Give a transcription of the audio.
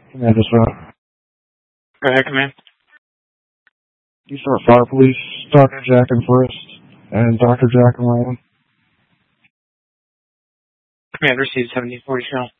Commander, sir. Go ahead, Command. You start Fire Police, Dr. Jack and First, and Dr. Jack and Ryan. Command received 1740 channel.